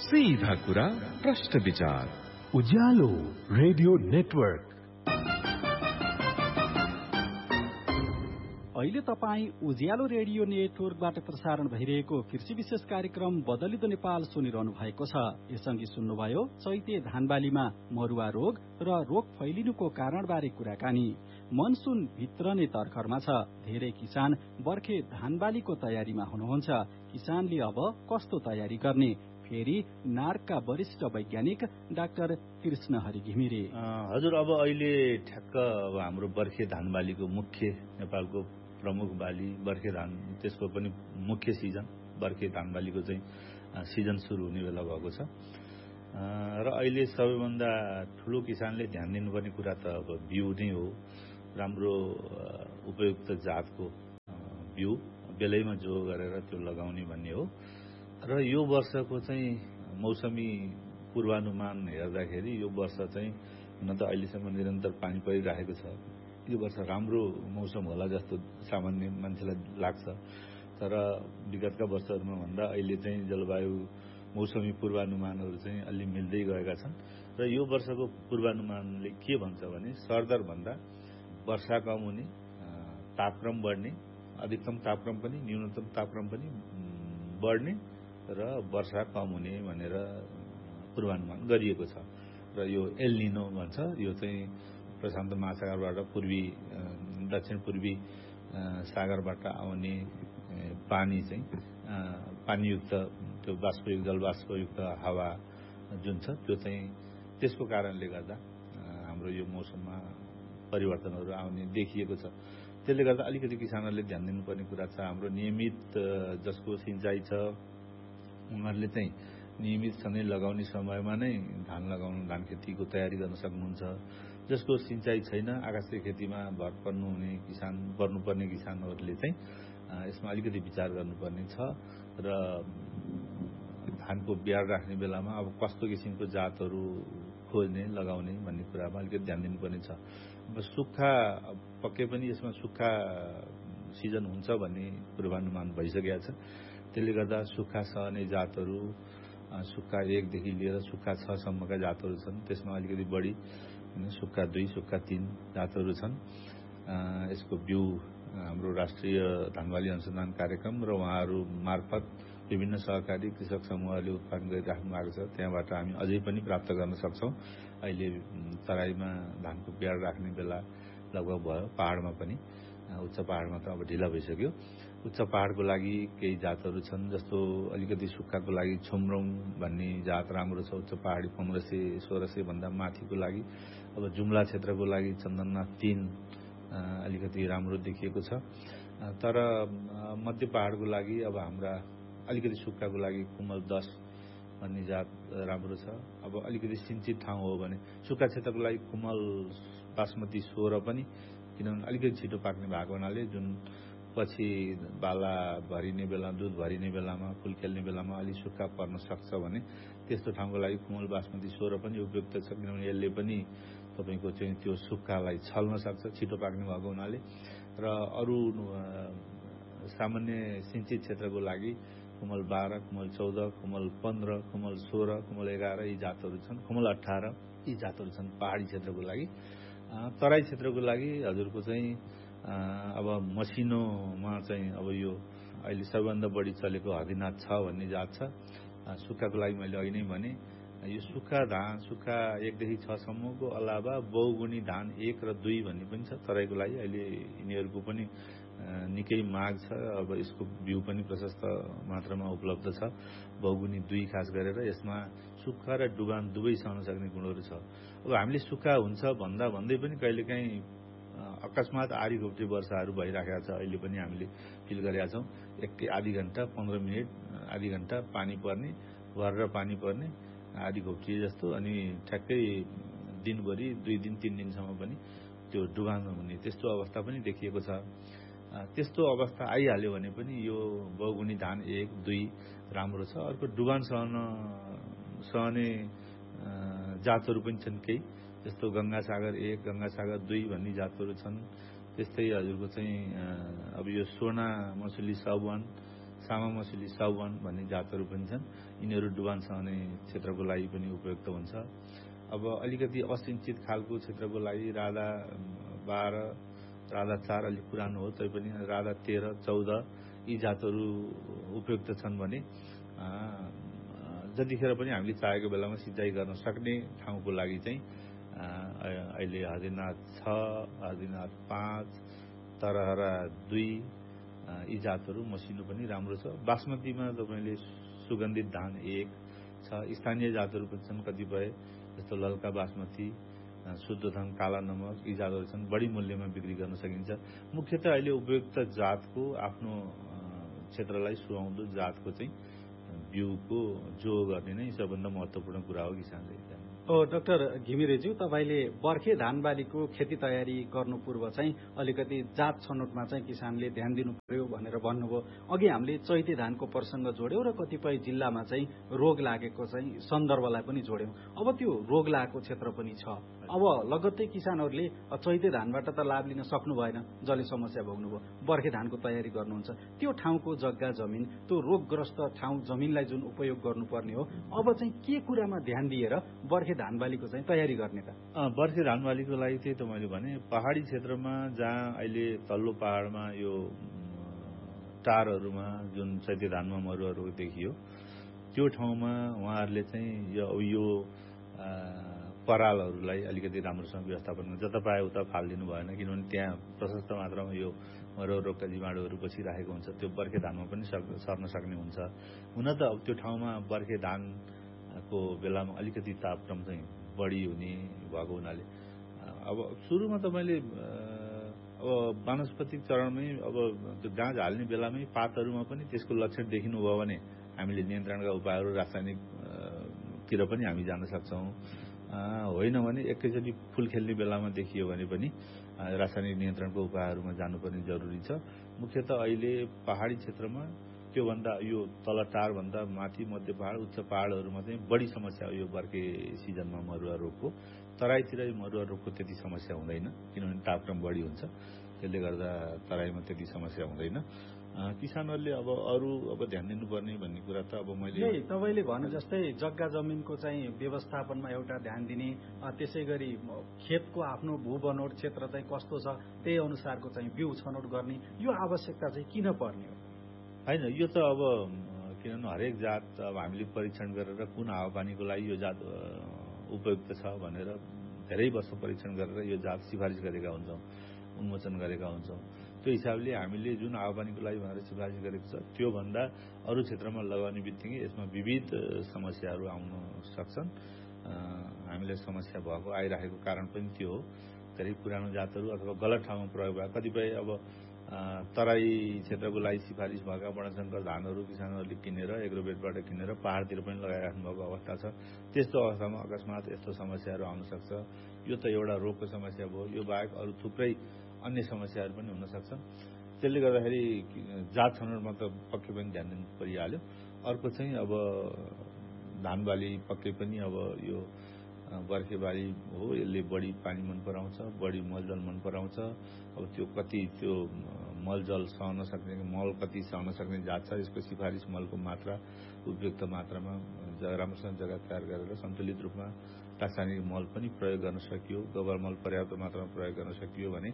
सीधा कुरा प्रश्न विचार उज्यालो रेडियो नेटवर्क। अहिले तपाईँ उज्यालो रेडियो नेटवर्कबाट प्रसारण भइरहेको कृषि विशेष कार्यक्रम बदलिदो नेपाल सुनिरहनु भएको छ। यसअघि सुन्नुभयो चैते धानबालीमा मरुवा रोग र रोग फैलिनुको कारणबारे कुराकानी। मनसुन भित्रने तर्खरमा छ। धेरै किसान बर्खे धानबालीको तयारीमा हुनुहुन्छ। किसानले अब कस्तो तयारी गर्ने, फेरि नार्कका वरिष्ठ वैज्ञानिक डाक्टर कृष्ण हरि घिमिरे। हजुर, अब अहिले ठ्याक्क अब हाम्रो बर्खे धानबालीको मुख्य नेपालको प्रमुख बाली बर्खे धान, त्यसको पनि मुख्य सिजन बर्खे धानबालीको चाहिँ सिजन सुरु हुने बेला भएको छ। र अहिले सबैभन्दा ठुलो किसानले ध्यान दिनुपर्ने कुरा त अब बिउ नै हो। राम्रो उपयुक्त जातको बिउ बेलैमा जो गरेर त्यो लगाउने भन्ने हो। र यो वर्षको चाहिँ मौसमी पूर्वानुमान हेर्दाखेरि यो वर्ष चाहिँ हुन त अहिलेसम्म निरन्तर पानी परिरहेको छ। यो वर्ष राम्रो मौसम होला जस्तो सामान्य मान्छेलाई लाग्छ। तर विगतका वर्षहरूमा भन्दा अहिले चाहिँ जलवायु मौसमी पूर्वानुमानहरू चाहिँ अलि मिल्दै गएका छन्। र यो वर्षको पूर्वानुमानले के भन्छ भने सरदर भन्दा वर्षा कम हुने, तापक्रम बढ्ने, अधिकतम तापक्रम पनि न्यूनतम तापक्रम पनि बढ्ने र वर्षा कम हुने भनेर पूर्वानुमान गरिएको छ। र यो एल निनो भन्छ। यो चाहिँ प्रशान्त महासागरबाट दक्षिण पूर्वी सागरबाट आउने पानी चाहिँ पानीयुक्त त्यो बाष्पयुक्त जलबाष्पयुक्त हावा जुन छ त्यो चाहिँ त्यसको कारणले गर्दा हाम्रो यो मौसममा परिवर्तनहरू आउने देखिएको छ। त्यसले गर्दा अलिकति किसानहरूले ध्यान दिनुपर्ने कुरा छ। हाम्रो नियमित जसको सिँचाइ छ उहाँहरूले चाहिँ नियमित सधैँ लगाउने समयमा नै धान खेतीको तयारी गर्न सक्नुहुन्छ। जसको सिँचाइ छैन, आकाशीय खेतीमा भर पर्नुपर्ने किसानहरूले चाहिँ यसमा अलिकति विचार गर्नुपर्ने छ। र धानको बियाड राख्ने बेलामा अब कस्तो किसिमको जातहरू खोज्ने लगाउने भन्ने कुरामा अलिकति ध्यान दिनुपर्ने छ। अब सुक्खा पक्कै पनि यसमा सुक्खा सिजन हुन्छ भन्ने पूर्वानुमान भइसकेको छ। त्यसले गर्दा सुक्खा सहने जातहरू, सुक्खा 1 देखि लिएर सुक्खा 6 सम्मका जातहरू छन्। त्यसमा अलिकति बढी सुक्खा 2, सुक्खा 3 जातहरू छन्। यसको बिउ हाम्रो राष्ट्रिय धानबाली अनुसन्धान कार्यक्रम र उहाँहरू मार्फत विभिन्न सहकारी कृषक समूहले उत्पादन गरिराख्नु भएको छ। त्यहाँबाट हामी अझै पनि प्राप्त गर्न सक्छौँ। अहिले तराईमा धानको बियाड राख्ने बेला लगभग भयो। पहाडमा पनि, उच्च पहाडमा त अब ढिला भइसक्यो। उच्च पहाडको लागि केही जातहरू छन्। जस्तो अलिकति सुक्खाको लागि छुमरौं भन्ने जात राम्रो छ। उच्च पहाडी 1500-1600 भन्दा माथिको लागि। अब जुम्ला क्षेत्रको लागि चन्दननाथ 3 अलिकति राम्रो देखिएको छ। तर मध्य पहाडको लागि अब हाम्रा अलिकति सुक्खाको लागि कुमल 10 भन्ने जात राम्रो छ। अब अलिकति सिन्चित ठाउँ हो भने सुक्खा क्षेत्रको लागि कुमल बासमती 16 पनि, किनभने अलिकति छिटो पाक्ने भएको हुनाले जुन पछि बाला भरिने बेला, दुध भरिने बेलामा, फुल खेल्ने बेलामा अलि सुक्खा पर्न सक्छ भने त्यस्तो ठाउँको लागि कुमल बासमती 16 पनि उपयुक्त छ। किनभने यसले पनि तपाईँको चाहिँ त्यो सुक्खालाई छल्न सक्छ छिटो पाक्ने भएको हुनाले। र अरू सामान्य सिन्चित क्षेत्रको लागि कुमल 12, कुमल 14, कुमल 15, कुमल 16, कुमल 11 यी जातहरू छन्। कुमल 18 यी जातहरू छन् पहाडी क्षेत्रको लागि। तराई क्षेत्रको लागि हजुरको चाहिँ अब मसिनोमा चाहिँ अब यो अहिले सबैभन्दा बढी चलेको हरिनाथ 6 भन्ने जात छ। सुक्खाको लागि मैले अघि नै भने यो सुक्खा 1 देखि 6 सम्मको अलावा बहुगुणी धान 1 र 2 भन्ने पनि छ तराईको लागि। अहिले यिनीहरूको पनि निकै माग छ। अब यसको बिउ पनि प्रशस्त मात्रामा उपलब्ध छ। बहुगुणी 2 खास गरेर यसमा सुक्खा र डुबान दुवै सहन सक्ने गुणहरू छ। अब हामीले सुक्खा हुन्छ भन्दै पनि कहिलेकाहीँ अकस्मात आधी घोप्टे वर्षाहरू भइराखेका छ। अहिले पनि हामीले फिल गरेका छौँ। आधी घण्टा 15 मिनट, आधी घण्टा पानी पर्ने, भरेर पानी पर्ने, आधी घोप्टी जस्तो, अनि ठ्याक्कै दिनभरि 2 दिन 3 दिनसम्म पनि त्यो डुबान हुने त्यस्तो अवस्था पनि देखिएको छ। त्यस्तो अवस्था आइहाल्यो भने पनि यो बहुगुणी धान 1, 2 राम्रो छ। अर्को डुबान सहने जातहरू पनि छन् केही। जस्तो गंगासागर 1, गंगासागर 2 भन्ने जातहरू छन्। त्यस्तै हजुरको चाहिँ अब यो सोना मसुली सब 1, सामा मसुली साउवन भन्ने जातहरू पनि छन्। यिनीहरू डुबान सहने क्षेत्रको लागि पनि उपयुक्त हुन्छ। अब अलिकति असिंचित खालको क्षेत्रको लागि राधा 12, राधा 4 अलिक पुरानो हो, तैपनि राधा 13, 14 यी जातहरू उपयुक्त छन् भने जतिखेर पनि हामीले चाहेको बेलामा सिँचाइ गर्न सक्ने ठाउँको लागि चाहिँ अहिले हर्दीनाथ 6, हर्दीनाथ 5, तरहरा 2 यी जातहरू मसिनो पनि राम्रो छ। बासमतीमा तपाईँले सुगन्धित धान 1 छ। स्थानीय जातहरू पनि छन् कतिपय, जस्तो लल्का बासमती, शुद्ध धान, काला नमक यी जातहरू छन्। बढी मूल्यमा बिक्री गर्न सकिन्छ। मुख्यतः अहिले उपयुक्त जातको आफ्नो क्षेत्रलाई सुहाउँदो जातको चाहिँ बिउको जो गर्ने नै सबभन्दा महत्त्वपूर्ण कुरा हो किसानले। डाक्टर घिमिरेज्यू, तपाईँले बर्खे धान बालीको खेती तयारी गर्नु पूर्व चाहिँ अलिकति जात छनौटमा चाहिँ किसानले ध्यान दिनु पर्यो भनेर भन्नुभयो। अघि हामीले चैते धानको प्रसङ्ग जोड्यौँ र कतिपय जिल्लामा चाहिँ रोग लागेको चाहिँ सन्दर्भलाई पनि जोड्यौँ। अब त्यो रोग लागेको क्षेत्र पनि छ। अब लगत्तै किसानहरूले चैते धानबाट त लाभ लिन सक्नु भएन, जसले समस्या भोग्नुभयो, बर्खे धानको तयारी गर्नुहुन्छ। त्यो ठाउँको जग्गा जमिन, त्यो रोगग्रस्त ठाउँ जमिनलाई जुन उपयोग गर्नुपर्ने हो, अब चाहिँ के कुरामा ध्यान दिएर बर्खे धान बालीको चाहिँ तयारी गर्ने त? बर्खे धान बालीको लागि चाहिँ त मैले भने पहाडी क्षेत्रमा जहाँ अहिले तल्लो पहाडमा यो टारहरूमा जुन चैते धानमा मरुवा रोग देखियो, त्यो ठाउँमा उहाँहरूले चाहिँ यो परालहरूलाई अलिकति राम्रोसँग व्यवस्थापन गर्नु, जता पाए उता फालिदिनु भएन, किनभने त्यहाँ प्रशस्त मात्रामा यो मरुवा रोगका जीवाणुहरू बसिरहेको हुन्छ। त्यो बर्खे धानमा पनि सर्न सक्ने हुन्छ। हुन त अब त्यो ठाउँमा बर्खे धानको बेलामा अलिकति तापक्रम चाहिँ बढी हुने भएको हुनाले अब सुरुमा तपाईँले अब वानस्पतिक चरणमै अब त्यो गाँज हाल्ने बेलामै पातहरूमा पनि त्यसको लक्षण देखिनुभयो भने हामीले नियन्त्रणका उपायहरू रासायनिकतिर पनि हामी जान सक्छौँ। होइन भने एकैचोटि फुल खेल्ने बेलामा देखियो भने पनि रासायनिक नियन्त्रणको उपायहरूमा जानुपर्ने जरुरी छ। मुख्यतः अहिले पहाडी क्षेत्रमा त्योभन्दा यो तल टारभन्दा माथि मध्य पहाड उच्च पहाडहरूमा चाहिँ बढी समस्या हो यो बर्खे सिजनमा मरुवा रोगको। तराईतिर मरुवा रोगको त्यति समस्या हुँदैन, किनभने तापक्रम बढी हुन्छ, त्यसले गर्दा तराईमा त्यति समस्या हुँदैन। किसानहरूले अब अरू अब ध्यान दिनुपर्ने भन्ने कुरा त अब मैले तपाईँले भने जस्तै जग्गा जमिनको चाहिँ व्यवस्थापनमा एउटा ध्यान दिने, त्यसै गरी खेतको आफ्नो भू बनोट क्षेत्र चाहिँ कस्तो छ त्यही अनुसारको चाहिँ बिउ छनौट गर्ने, यो आवश्यकता चाहिँ किन पर्ने हो? होइन, यो त अब किनभने हरेक जात अब हामीले परीक्षण गरेर कुन हावापानीको लागि यो जात उपयुक्त छ भनेर धेरै वर्ष परीक्षण गरेर यो जात सिफारिस गरेका हुन्छौँ, उन्मोचन गरेका हुन्छौँ। त्यो हिसाबले हामीले जुन हावापानीको लागि भनेर सिफारिस गरेको छ त्योभन्दा अरू क्षेत्रमा लगाउने बित्तिकै यसमा विविध समस्याहरू आउन सक्छन्। हामीलाई समस्या भएको आइरहेको कारण पनि त्यो हो। धेरै पुरानो जातहरू अथवा गलत ठाउँमा प्रयोग भएको कतिपय अब तराई क्षेत्रको लागि सिफारिस भएका वर्णशङ्कर धानहरू किसानहरूले किनेर एग्रोभेटबाट किनेर पहाडतिर पनि लगाइराख्नु भएको अवस्था छ। त्यस्तो अवस्थामा अकस्मात यस्तो समस्याहरू आउन सक्छ। यो त एउटा रोगको समस्या भयो, यो बाहेक अरू थुप्रै अन्य समस्याहरू पनि हुन सक्छन्। त्यसले गर्दाखेरि जात छनौटमा त पक्कै पनि ध्यान दिनु परिहाल्यो। अर्को चाहिँ अब धान बाली पक्कै पनि अब यो बर्खे बाली हो, यसले बढी पानी मन पराउँछ, बढी मलजल मन पराउँछ। अब त्यो कति त्यो मलजल सहन सक्ने, मल कति सहन सक्ने जात छ, यसको सिफारिस मलको मात्रा उपयुक्त मात्रामा राम्रोसँग जग्गा तयार गरेर सन्तुलित रूपमा रासायनिक मल पनि प्रयोग गर्न सकियो, गोबर मल पर्याप्त मात्रामा प्रयोग गर्न सकियो भने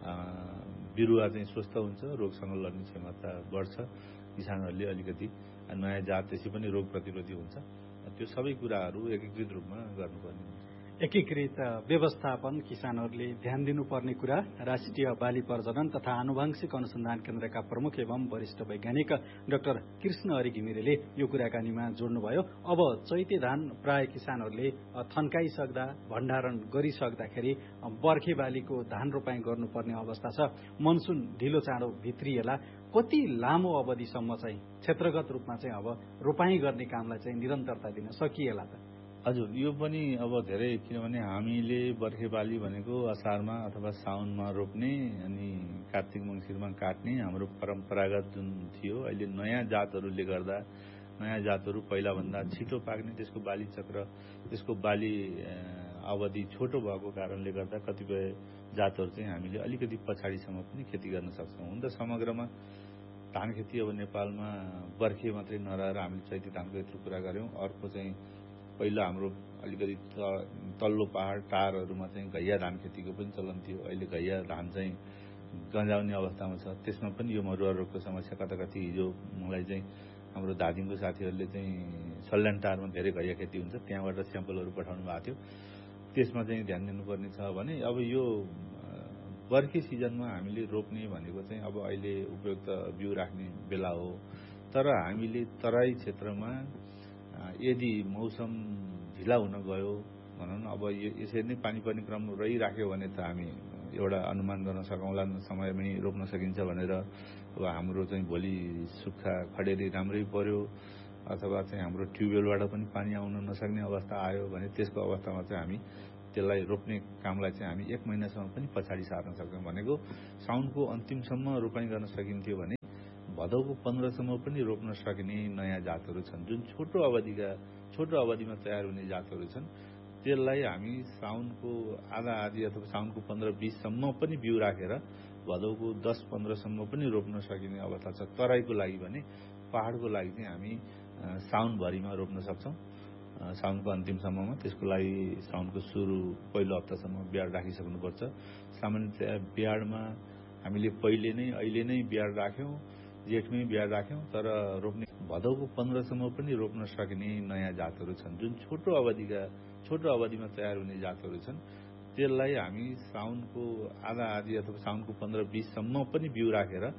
बिरुवा चाहिँ स्वस्थ हुन्छ, रोगसँग लड्ने क्षमता बढ्छ, किसानहरूले अलिकति नयाँ जात त्यसै पनि रोग प्रतिरोधी हुन्छ। त्यो सबै कुराहरू एकीकृत रूपमा गर्नुपर्ने हुन्छ। एकीकृत व्यवस्थापन किसानहरूले ध्यान दिनुपर्ने कुरा राष्ट्रिय बाली प्रजनन तथा आनुवंशिक अनुसन्धान केन्द्रका प्रमुख एवं वरिष्ठ वैज्ञानिक डाक्टर कृष्ण हरि घिमिरेले यो कुराकानीमा जोड्नुभयो। अब चैते धान प्राय किसानहरूले थन्काइसक्दा, भण्डारण गरिसक्दाखेरि बर्खे बालीको धान रोपाई गर्नुपर्ने अवस्था छ। मनसुन ढिलो चाँडो भित्रिएला, कति लामो अवधिसम्म चाहिँ क्षेत्रगत रूपमा चाहिँ अब रोपाई गर्ने कामलाई चाहिँ निरन्तरता दिन सकिएला त? हजुर, यो पनि अब धेरै, किनभने हामीले बर्खे बाली भनेको असारमा अथवा साउनमा रोप्ने अनि कार्तिक मङ्सिरमा काट्ने हाम्रो परम्परागत जुन थियो। अहिले नयाँ जातहरूले गर्दा नयाँ जातहरू पहिलाभन्दा छिटो पाक्ने, त्यसको बाली चक्र, त्यसको बाली अवधि छोटो भएको कारणले गर्दा कतिपय जातहरू चाहिँ हामीले अलिकति पछाडिसम्म पनि खेती गर्न सक्छौँ। हुन त समग्रमा धान खेती अब नेपालमा बर्खे मात्रै नरहेर हामीले चैते धानको यत्रो कुरा गऱ्यौँ। अर्को चाहिँ पहिलो हाम्रो अलिकति तल्लो पहाड टारहरूमा चाहिँ घैया धान खेतीको पनि चलन थियो। अहिले घैया धान चाहिँ गन्जाउने अवस्थामा छ। त्यसमा पनि यो मरुवा रोगको समस्या कति हिजो मलाई चाहिँ हाम्रो धादिङको साथीहरूले चाहिँ सल्यान टारमा धेरै घैया खेती हुन्छ, त्यहाँबाट स्याम्पलहरू पठाउनु भएको थियो। त्यसमा चाहिँ ध्यान दिनुपर्ने छ भने अब यो बर्खे सिजनमा हामीले रोप्ने भनेको चाहिँ अब अहिले उपयुक्त बिउ राख्ने बेला हो। तर हामीले तराई क्षेत्रमा यदि मौसम ढिला हुन गयो भनौँ न, अब यसरी नै पानी पर्ने क्रम रहिराख्यो भने त हामी एउटा अनुमान गर्न सकौँला समयमै रोप्न सकिन्छ भनेर। अब हाम्रो चाहिँ भोलि सुक्खा खडेरी राम्रै पर्यो अथवा चाहिँ हाम्रो ट्युबवेलबाट पनि पानी आउन नसक्ने अवस्था आयो भने त्यसको अवस्थामा चाहिँ हामी त्यसलाई रोप्ने कामलाई चाहिँ हामी 1 महिनासम्म पनि पछाडि सार्न सक्छौँ। भनेको साउनको अन्तिमसम्म रोपाइँ गर्न सकिन्थ्यो भने भदौको 15सम्म पनि रोप्न सक्ने नयाँ जातहरू छन्, जुन छोटो अवधिमा तयार हुने जातहरू छन्। त्यसलाई हामी साउनको आधा अथवा साउनको 15-20सम्म पनि बिउ राखेर भदौको 10-15सम्म पनि रोप्न सकिने अवस्था छ तराईको लागि भने। पहाडको लागि चाहिँ हामी साउनभरिमा रोप्न सक्छौँ, साउनको अन्तिमसम्ममा। त्यसको लागि साउनको सुरु पहिलो हप्तासम्म बियाड राखिसक्नुपर्छ। सामान्यतया बियाडमा हामीले अहिले नै बियाड राख्यौँ, जेठमै बियाड राख्यौँ, तर रोप्ने भदौको 15सम्म पनि रोप्न सक्ने नयाँ जातहरू छन्, जुन छोटो अवधिमा तयार हुने जातहरू छन्। त्यसलाई हामी साउनको आधा अथवा साउनको 15-20सम्म पनि बिउ राखेर